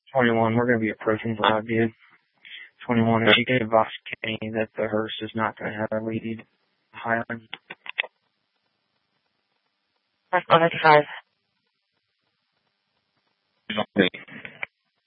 21, we're going to be approaching Broadview. 21, if you could advise Kenny that the hearse is not going to have a lead Highland. 155.